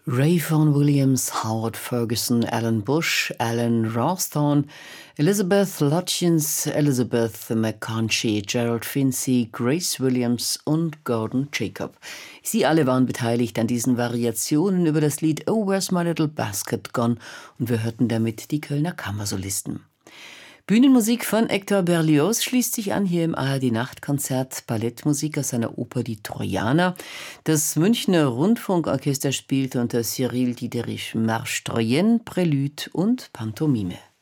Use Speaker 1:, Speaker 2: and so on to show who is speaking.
Speaker 1: Ray Vaughan Williams, Howard Ferguson, Alan Bush, Alan Rawsthorne, Elizabeth Lutjens, Elizabeth McConchie, Gerald Finzi, Grace Williams und Gordon Jacob. Sie alle waren beteiligt an diesen Variationen über das Lied Oh, Where's My Little Basket Gone? Und wir hörten damit die Kölner Kammersolisten. Bühnenmusik von Hector Berlioz schließt sich an hier im ARD-Nachtkonzert. Ballettmusik aus seiner Oper Die Trojaner. Das Münchner Rundfunkorchester spielte unter Cyril Diederich Marche Troyenne, Prälude und Pantomime.